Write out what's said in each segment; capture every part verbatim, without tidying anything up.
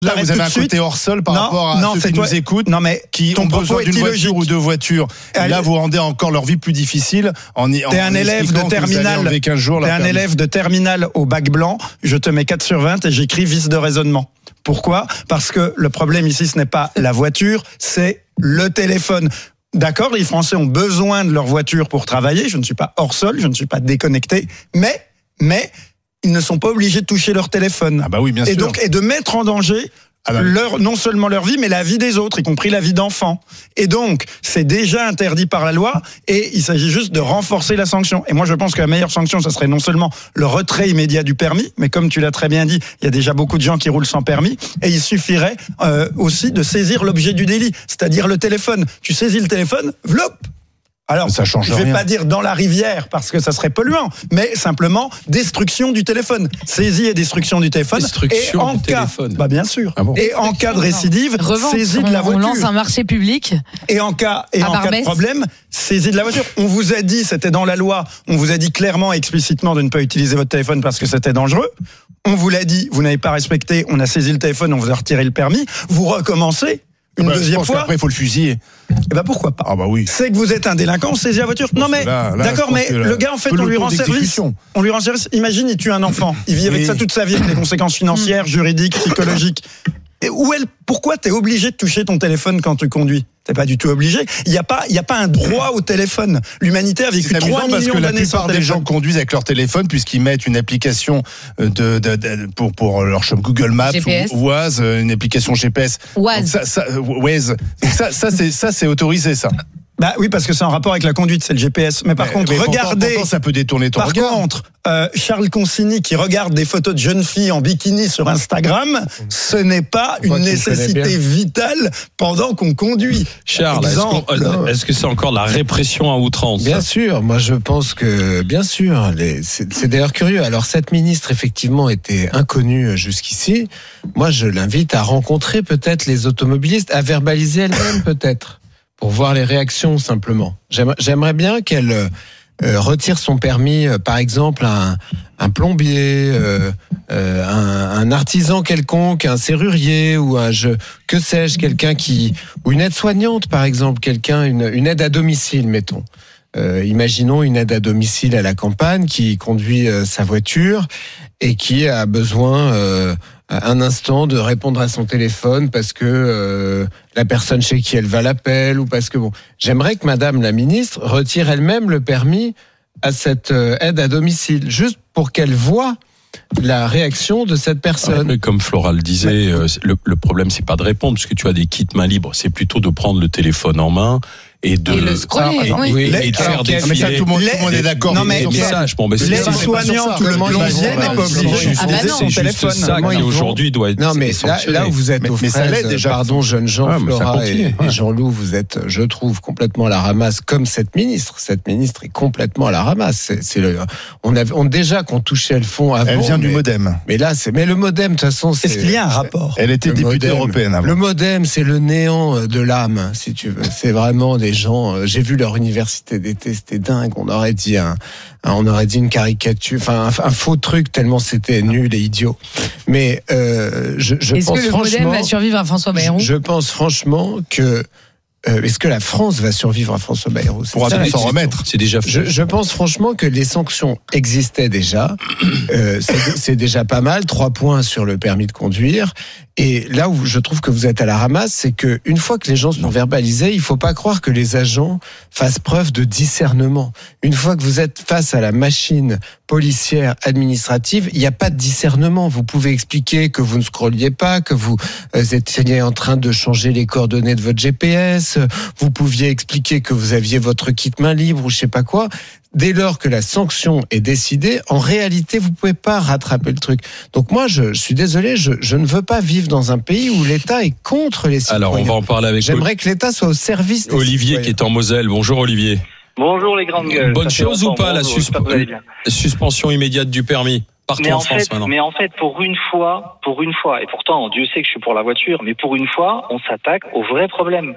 Là, vous avez un côté hors sol par non, rapport à non, ceux qui toi, nous écoutent, non, mais qui ont besoin d'une voiture ou deux voitures. Et là, vous rendez encore leur vie plus difficile en y en T'es un élève de terminale. T'es un élève de terminale au bac blanc. Je te mets quatre sur vingt et j'écris vice de raisonnement. Pourquoi ? Parce que le problème ici, ce n'est pas la voiture, c'est le téléphone. D'accord, les Français ont besoin de leur voiture pour travailler. Je ne suis pas hors sol, je ne suis pas déconnecté, mais, mais, ils ne sont pas obligés de toucher leur téléphone. Ah bah oui, bien sûr. Et donc, et de mettre en danger ah bah leur, non seulement leur vie, mais la vie des autres, y compris la vie d'enfants. Et donc, c'est déjà interdit par la loi, et il s'agit juste de renforcer la sanction. Et moi, je pense que la meilleure sanction, ça serait non seulement le retrait immédiat du permis, mais comme tu l'as très bien dit, il y a déjà beaucoup de gens qui roulent sans permis, et il suffirait euh, aussi de saisir l'objet du délit, c'est-à-dire le téléphone. Tu saisis le téléphone, vlop. Alors, ça change je ne vais rien. Pas dire dans la rivière parce que ça serait polluant, mais simplement destruction du téléphone, saisie et destruction du téléphone. Destruction et en du cas, téléphone. Bah bien sûr. Ah bon. Et en cas de récidive, Revente. saisie de la voiture. On lance un marché public. Et en cas et en cas de problème, saisie de la voiture. On vous a dit, c'était dans la loi, on vous a dit clairement, explicitement de ne pas utiliser votre téléphone parce que c'était dangereux. On vous l'a dit, vous n'avez pas respecté. On a saisi le téléphone, on vous a retiré le permis. Vous recommencez. Une bah, deuxième fois. Après, il faut le fusiller. Eh ben pourquoi pas. Ah bah oui. C'est que vous êtes un délinquant, saisis la voiture. Non mais là, là, d'accord, mais le gars en fait, on lui rend service. On lui rend service. Imagine, il tue un enfant. Il vit avec oui. ça toute sa vie, avec des conséquences financières, juridiques, psychologiques. Et où elle, pourquoi t'es obligé de toucher ton téléphone quand tu conduis ? T'es pas du tout obligé. Il y a pas, il y a pas un droit au téléphone. L'humanité a vécu trois millions d'années sans téléphone. Parce que la plupart des gens conduisent avec leur téléphone puisqu'ils mettent une application de, de, de pour pour leur Google Maps ou Waze, une application G P S. Waze. Ça, ça, Waze. Ça, ça c'est ça c'est autorisé ça. Bah oui, parce que c'est en rapport avec la conduite, c'est le G P S. Mais par mais, contre, mais regardez. Pourtant, ça peut détourner ton par regard. Par contre, euh, Charles Consigny qui regarde des photos de jeunes filles en bikini sur Instagram, ce n'est pas une nécessité vitale pendant qu'on conduit. Charles, Exemple, est-ce, qu'on, est-ce que c'est encore la répression à outrance ? Bien sûr, moi je pense que, bien sûr, les, c'est, c'est d'ailleurs curieux. Alors cette ministre, effectivement, était inconnue jusqu'ici. Moi, je l'invite à rencontrer peut-être les automobilistes, à verbaliser elle-même peut-être. Pour voir les réactions simplement. J'aimerais bien qu'elle euh, retire son permis, euh, par exemple, un, un plombier, euh, euh, un, un artisan quelconque, un serrurier ou un je, que sais-je, quelqu'un qui ou une aide-soignante, par exemple, quelqu'un une, une aide à domicile, mettons. Euh, imaginons une aide à domicile à la campagne qui conduit euh, sa voiture et qui a besoin euh, un instant de répondre à son téléphone parce que euh, la personne chez qui elle va l'appelle ou parce que bon, j'aimerais que Madame la ministre retire elle-même le permis à cette euh, aide à domicile, juste pour qu'elle voie la réaction de cette personne. Ouais, comme Flora le disait, euh, le, le problème c'est pas de répondre parce que tu as des kits main libre, c'est plutôt de prendre le téléphone en main. Et de et le scroller, et, oui. oui, les, et de faire alors, défiler. Mais ça, tout le monde, tout le monde est d'accord. Non, mais les messages, bon, mais les soignants, tout le monde n'est pas obligé. Ah bah non, c'est juste ça qui aujourd'hui doit être. Non, mais là, là où vous êtes au fraises, déjà. Pardon, jeunes gens, ouais, Flora et, et Jean-Loup, vous êtes, je trouve, complètement à la ramasse, comme cette ministre. Cette ministre est complètement à la ramasse. C'est, c'est le, on a, on déjà qu'on touchait le fond avant. Elle vient mais, du MoDem. Mais là, c'est, mais le MoDem, de toute façon, c'est. Est-ce qu'il y a un rapport ? Elle était députée européenne avant. Le MoDem, c'est le néant de l'âme, si tu veux. C'est vraiment des gens. J'ai vu leur université d'été, c'était dingue. On aurait dit un, un on aurait dit une caricature, enfin un, un faux truc tellement c'était nul et idiot. Mais euh, je, je Est-ce pense que le franchement. MoDem va survivre à François Bayrou ? Je, je pense franchement que. Euh, est-ce que la France va survivre à François Bayrou ? Pour s'en remettre. C'est déjà fait. Je, je pense franchement que les sanctions existaient déjà. Euh, c'est, c'est déjà pas mal. Trois points sur le permis de conduire. Et là où je trouve que vous êtes à la ramasse, c'est que une fois que les gens sont verbalisés, il faut pas croire que les agents fassent preuve de discernement. Une fois que vous êtes face à la machine policière administrative, il n'y a pas de discernement. Vous pouvez expliquer que vous ne scrolliez pas, que vous étiez en train de changer les coordonnées de votre G P S. Vous pouviez expliquer que vous aviez votre kit main libre ou je sais pas quoi. Dès lors que la sanction est décidée, en réalité, vous pouvez pas rattraper le truc. Donc moi, je, je suis désolé, je, je ne veux pas vivre dans un pays où l'État est contre les citoyens. Alors, on va en parler avec J'aimerais que l'État soit au service des Olivier citoyens. Qui est en Moselle. Bonjour Olivier. Bonjour les grandes gueules. Bonne chose ou pas la susp- suspension immédiate du permis partout mais en, en France fait, maintenant. Mais en fait, pour une fois, pour une fois, et pourtant Dieu sait que je suis pour la voiture, mais pour une fois, on s'attaque au vrai problème.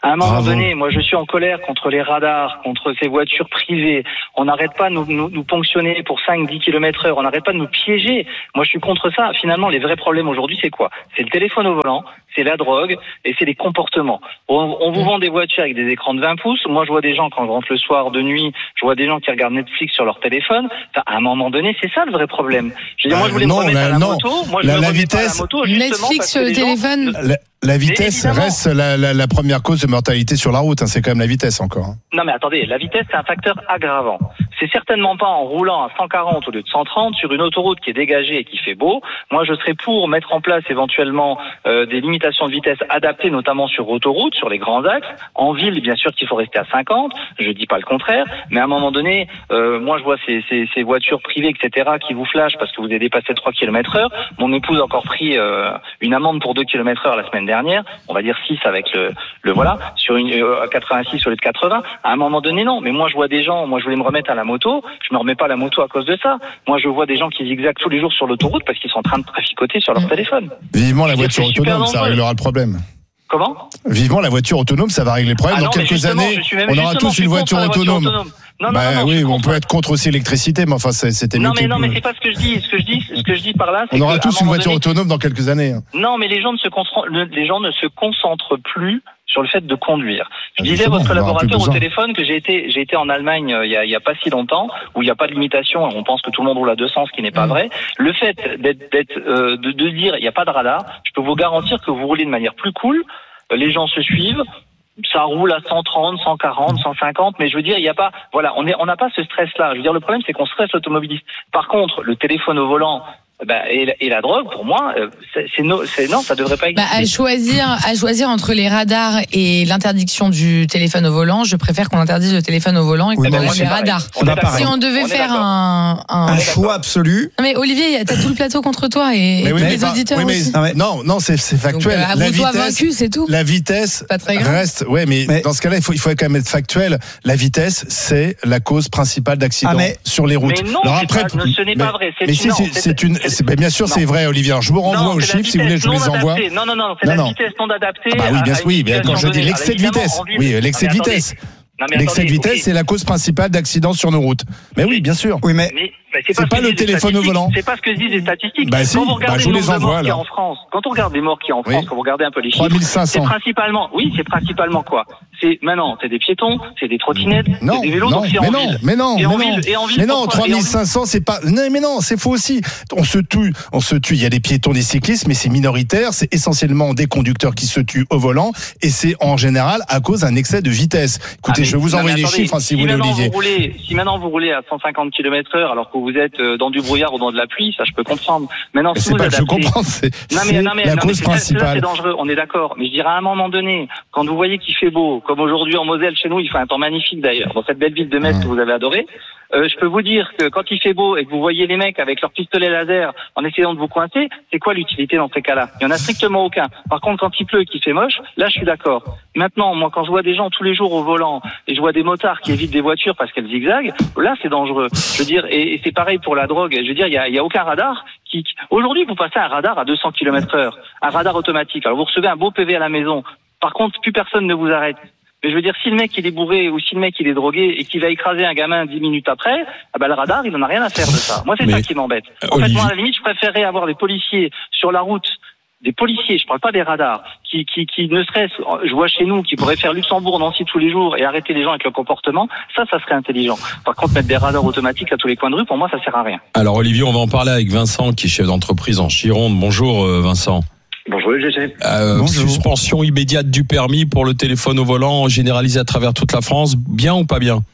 À un moment Bravo. donné, moi je suis en colère contre les radars, contre ces voitures privées. On n'arrête pas de nous, nous, nous ponctionner pour cinq dix kilomètres heure, on n'arrête pas de nous piéger. Moi je suis contre ça. Finalement, les vrais problèmes aujourd'hui, c'est quoi? C'est le téléphone au volant, c'est la drogue et c'est les comportements. On, on vous vend des voitures avec des écrans de vingt pouces. Moi je vois des gens, quand je rentre le soir de nuit, je vois des gens qui regardent Netflix sur leur téléphone. Enfin, à un moment donné, c'est ça le vrai problème. Je veux dire, moi je voulais non, me remettre la, à la non. moto. Moi je la, me la remets vitesse, pas à la moto justement Netflix parce sur que le les gens- téléphone. la, la vitesse évidemment. reste la, la, la première cause de mortalité sur la route. Hein, c'est quand même la vitesse encore. hein. Non mais attendez, la vitesse c'est un facteur aggravant. C'est certainement pas en roulant à cent quarante au lieu de cent trente sur une autoroute qui est dégagée et qui fait beau. Moi je serais pour mettre en place éventuellement euh, des limitations de vitesse adaptées, notamment sur autoroute, sur les grands axes. En ville, bien sûr qu'il faut rester à cinquante, je dis pas le contraire, mais à un moment donné, euh, moi je vois ces, ces, ces voitures privées, et cetera, qui vous flashent parce que vous avez dépassé trois kilomètres heure. Mon épouse a encore pris euh, une amende pour deux kilomètres heure la semaine dernière, on va dire six avec le, le voilà, sur une euh, quatre-vingt-six au lieu de quatre-vingts. À un moment donné, non, mais moi je vois des gens, moi je voulais me remettre à la moto, je me remets pas à la moto à cause de ça. Moi je vois des gens qui zigzaguent tous les jours sur l'autoroute parce qu'ils sont en train de traficoter sur leur téléphone. Vivement la Je veux dire, voiture c'est super autonome, ça dangereux. réglera le problème. Comment? Vivement la voiture autonome, ça va régler le problème. Ah Dans non, mais quelques justement, années, je suis même- on aura justement, tous je suis une contre voiture la autonome. Non, non, bah non, non, je oui, suis on contre. peut être contre aussi l'électricité, mais enfin c'est- c'était mieux. Non mais qu'il- non mais c'est pas ce que je dis. Ce que je dis, ce que je dis par là, c'est On aura que, à tous un une moment voiture donné- autonome dans quelques années. hein. Non, mais les gens ne se concentrent, le- les gens ne se concentrent plus sur le fait de conduire. Je Ah, disais à justement, votre on aura plus collaborateur au besoin. téléphone que j'ai été, j'ai été en Allemagne euh, il y a, il y a pas si longtemps où il n'y a pas de limitation. On pense que tout le monde roule à deux cents, ce qui n'est pas Mm. vrai. Le fait d'être, d'être euh, de, de dire il n'y a pas de radar, je peux vous garantir que vous roulez de manière plus cool. Euh, Les gens se suivent. Ça roule à cent trente, cent quarante, cent cinquante, mais je veux dire, il n'y a pas, voilà, on est, on n'a pas ce stress-là. Je veux dire, le problème, c'est qu'on stresse l'automobiliste. Par contre, le téléphone au volant, bah, et, la- et la drogue, pour moi, euh, c'est, c'est, no, c'est non, ça devrait pas Bah, exister. à choisir, à choisir entre les radars et l'interdiction du téléphone au volant, je préfère qu'on interdise le téléphone au volant et qu'on Oui, mais enlève moi, les c'est pareil. radars. On est Bah, d'accord. pareil. Si on devait On est faire d'accord. un, un... Un est choix absolu. Non mais Olivier, t'as tout le plateau contre toi et, et Mais oui, tous mais les pas- auditeurs oui, mais- aussi. Ah ouais. Non, non, c'est c'est Donc, factuel. euh, la avoue-toi vitesse, vaincu, c'est tout. la vitesse Pas très grave. reste. Ouais, mais, Mais- dans ce cas-là, il faut, il faut quand même être factuel. La vitesse, c'est la cause principale d'accidents Ah, mais- sur les routes. Mais non, Alors c'est après, pas- ce n'est pas vrai. C'est mais une- si, non, c'est c'est- c'est une. c'est- c'est- ben, bien sûr, non. c'est vrai, Olivier. Alors, je vous renvoie Non, aux c'est la chiffres, si vous voulez, je vous les vitesse non envoie. adaptée. Non, non, non, c'est Non, la non. vitesse non adaptée. Ah bah oui, à- bien à sûr, une oui. Mais quand situation je dis donnée. l'excès de Alors, évidemment, vitesse, en ville- oui, l'excès de Non, mais attendez. vitesse. Non, mais L'excès de attendez, vitesse, ok. c'est la cause principale d'accidents sur nos routes. Mais oui, bien sûr. Oui, mais Mais, mais C'est ce pas que le disent les téléphone au statistiques. volant. C'est pas ce que disent les statistiques. Bah si, quand vous bah, regardez je vous le les nombre de envoie, morts qu'il y a alors. en France, quand on regarde les morts qu'il y a en France, Oui. quand vous regardez un peu les trois chiffres, mille cinq c'est cents. principalement, oui, c'est principalement quoi? C'est maintenant, c'est des piétons, c'est des trottinettes, Non, c'est des vélos, non, donc c'est mais en non, ville. mais non, Et mais en non, ville, et en ville, mais non, pourquoi trois Et en mille cinq cents, c'est pas, non, mais non, c'est faux aussi. On se tue, on se tue. Il y a des piétons, des cyclistes, mais c'est minoritaire. C'est essentiellement des conducteurs qui se tuent au volant, et c'est en général à cause d'un excès de vitesse. Écoutez, Ah, mais- je vais vous non, envoyer mais les attendez, chiffres, hein, si vous voulez, maintenant Olivier. Vous roulez, si maintenant vous roulez à cent cinquante kilomètres heure alors que vous êtes euh, dans du brouillard ou dans de la pluie, ça je peux comprendre. Maintenant, Mais si c'est vous pas que je adaptez- comprends, c'est Non mais, c'est non, mais, la non, mais cause c'est- là, c'est principale. dangereux, on est d'accord. Mais je dirais à un moment donné, quand vous voyez qu'il fait beau, comme aujourd'hui en Moselle chez nous, il fait un temps magnifique d'ailleurs, dans cette belle ville de Metz Mmh. que vous avez adorée, euh, je peux vous dire que quand il fait beau et que vous voyez les mecs avec leurs pistolets laser en essayant de vous coincer, c'est quoi l'utilité dans ces cas-là? Il y en a strictement aucun. Par contre, quand il pleut et qu'il fait moche, là je suis d'accord. Maintenant, moi quand je vois des gens tous les jours au volant et je vois des motards qui évitent des voitures parce qu'elles zigzaguent, là c'est dangereux. Je veux dire, et, et c'est pareil pour la drogue. Je veux dire, il y a, il y a aucun radar qui... qui- Aujourd'hui, vous passez un radar à deux cents kilomètres heure, un radar automatique. Alors vous recevez un beau P V à la maison. Par contre, plus personne ne vous arrête. Mais je veux dire, si le mec il est bourré ou si le mec il est drogué et qu'il va écraser un gamin dix minutes après, ah ben le radar il en a rien à faire de ça. Moi c'est Mais, ça qui m'embête. En Olivier- fait, moi à la limite, je préférerais avoir des policiers sur la route, des policiers, je parle pas des radars, qui qui qui ne serait, je vois chez nous, qui pourraient faire Luxembourg, Nancy tous les jours et arrêter les gens avec leur comportement. Ça, ça serait intelligent. Par contre, mettre des radars automatiques à tous les coins de rue, pour moi, ça sert à rien. Alors Olivier, on va en parler avec Vincent, qui est chef d'entreprise en Gironde. Bonjour euh, Vincent. Bonjour G G. Euh, Bonjour. suspension immédiate du permis pour le téléphone au volant généralisé à travers toute la France, bien ou pas bien?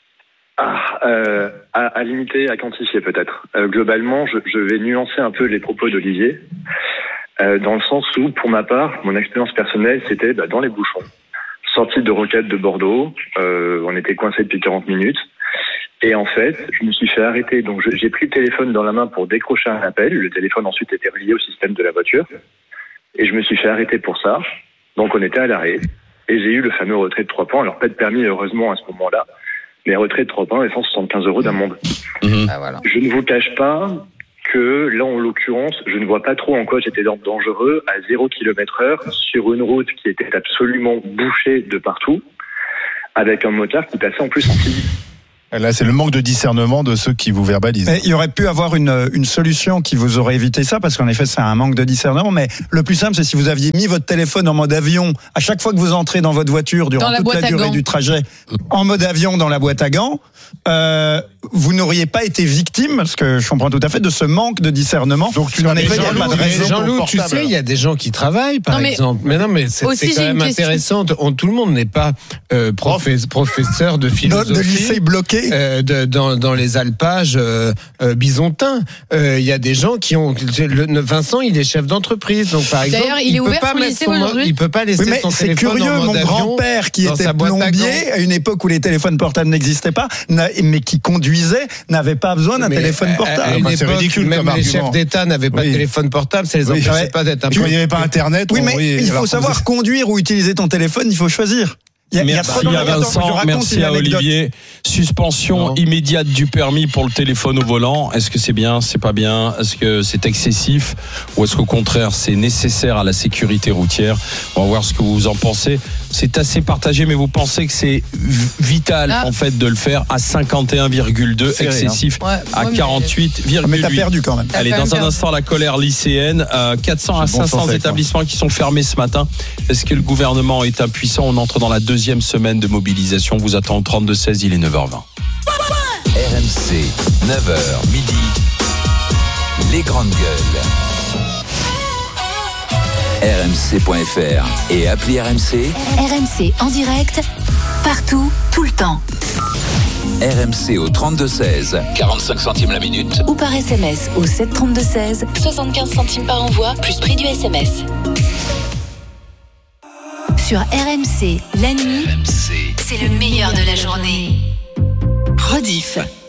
Ah, euh, à, à limiter, à quantifier peut-être. Euh, globalement, je, je vais nuancer un peu les propos d'Olivier, euh, dans le sens où, pour ma part, mon expérience personnelle, c'était bah, dans les bouchons. Sortie de Roquette de Bordeaux, euh, on était coincé depuis quarante minutes, et en fait, je me suis fait arrêter. Donc, je- j'ai pris le téléphone dans la main pour décrocher un appel. Le téléphone ensuite était relié au système de la voiture, et je me suis fait arrêter pour ça. Donc, on était à l'arrêt, et j'ai eu le fameux retrait de trois points. Alors, pas de permis, heureusement, à ce moment-là. Mais retrait de trois points et cent soixante-quinze euros d'amende. Mhm. Ah, voilà. Je ne vous cache pas que là, en l'occurrence, je ne vois pas trop en quoi j'étais dangereux à zéro kilomètre heure sur une route qui était absolument bouchée de partout, avec un motard qui passait en plus en civil. Là, c'est le manque de discernement de ceux qui vous verbalisent. Mais il y aurait pu avoir une, une solution qui vous aurait évité ça, parce qu'en effet, c'est un manque de discernement. Mais le plus simple, c'est si vous aviez mis votre téléphone en mode avion, à chaque fois que vous entrez dans votre voiture, durant la toute la durée du trajet, en mode avion dans la boîte à gants, euh, vous n'auriez pas été victime, parce que je comprends tout à fait, de ce manque de discernement. Donc, tu en effet, il n'y a pas de raison. Jean-Loup, tu sais, il y a des gens qui travaillent, par non, mais exemple. Mais non, mais c'est, c'est quand même intéressant. On, tout le monde n'est pas euh, prof, professeur de philosophie. De lycée bloqué. Euh, de, dans, dans les alpages euh, euh, bisontins. Il euh, y a des gens qui ont... Le, Vincent, il est chef d'entreprise. Donc, par exemple, d'ailleurs, il, il est peut ouvert pas son mettre lycée son, aujourd'hui. il peut pas laisser oui, mais son c'est téléphone curieux, en mode mon avion grand-père qui était plombier à une époque où les téléphones portables n'existaient pas, mais qui conduisait, n'avait pas besoin d'un mais téléphone portable. À une bah, c'est époque, ridicule même comme les argument. chefs d'État n'avaient pas oui. de téléphone portable, ça les oui, empêchait ouais. pas d'être un Puis peu... il n'y avait pas Internet. Oui, on, mais oui, il faut alors, savoir vous... conduire ou utiliser ton téléphone, il faut choisir. Il y a, merci il y a à Vincent, merci à Olivier. Suspension non. immédiate du permis pour le téléphone au volant. Est-ce que c'est bien, c'est pas bien? Est-ce que c'est excessif? Ou est-ce qu'au contraire, c'est nécessaire à la sécurité routière? On va voir ce que vous en pensez. C'est assez partagé, mais vous pensez que c'est vital, ah. en fait, de le faire à cinquante et un virgule deux, excessif hein. ouais, à ouais, quarante-huit virgule huit. Mais t'as perdu quand même. Allez, dans un perdu. instant, la colère lycéenne. Euh, quatre cents à cinq cents établissements qui sont fermés ce matin. Est-ce que le gouvernement est impuissant? On entre dans la deuxième semaine de mobilisation. Vous attend au trente-deux seize, il est neuf heures vingt. R M C, neuf heures midi, les grandes gueules. R M C point F R et appli R M C. R M C en direct, partout, tout le temps. R M C au trente-deux seize, quarante-cinq centimes la minute. Ou par S M S au sept trente-deux seize, soixante-quinze centimes par envoi, plus prix du S M S. Sur R M C, la nuit, c'est le meilleur de la journée. Rediff.